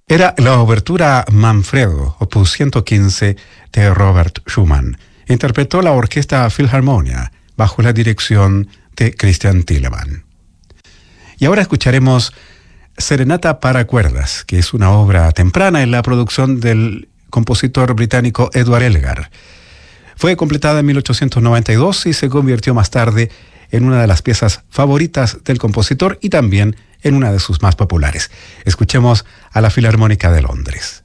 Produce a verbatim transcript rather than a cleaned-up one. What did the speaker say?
Era la obertura Manfredo, opus ciento quince de Robert Schumann. Interpretó la Orquesta Philharmonia bajo la dirección de Christian Thielemann. Y ahora escucharemos Serenata para cuerdas, que es una obra temprana en la producción del compositor británico Edward Elgar. Fue completada en mil ochocientos noventa y dos y se convirtió más tarde en una de las piezas favoritas del compositor y también en una de sus más populares. Escuchemos a la Filarmónica de Londres.